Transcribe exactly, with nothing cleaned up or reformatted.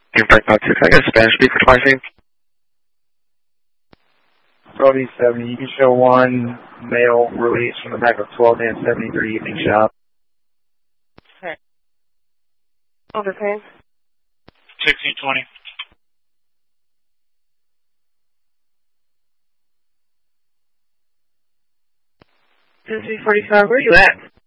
Impact Not six. I got a Spanish speaker twenty. Brody seventy, you can show one mail release from the back of twelve and seventy-three evening shop. Okay. Overpaid. sixteen twenty. ten three forty-five, where are you at?